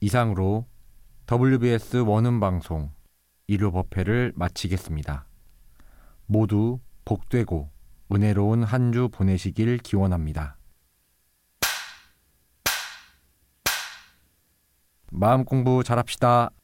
이상으로 WBS 원음 방송 1호 법회를 마치겠습니다. 모두 복되고 은혜로운 한 주 보내시길 기원합니다. 마음 공부 잘합시다.